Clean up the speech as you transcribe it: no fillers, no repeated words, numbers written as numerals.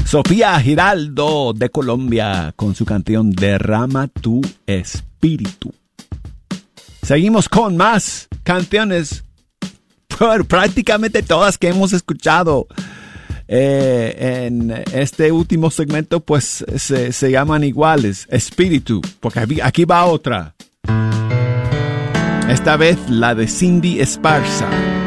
Sofía Giraldo de Colombia con su canción Derrama tu espíritu. Seguimos con más canciones, prácticamente todas que hemos escuchado en este último segmento, pues se llaman iguales, espíritu, porque aquí va otra. Esta vez la de Cindy Esparza.